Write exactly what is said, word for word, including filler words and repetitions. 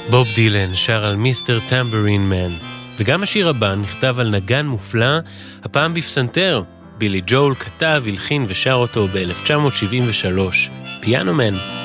בוב דילן שר על מיסטר טמברין מן, וגם השיר הבא נכתב על נגן מופלא, הפעם בפסנתר. בילי ג'ול כתב, הלחין ושר אותו ב-אלף תשע מאות שבעים ושלוש, פיאנו מן.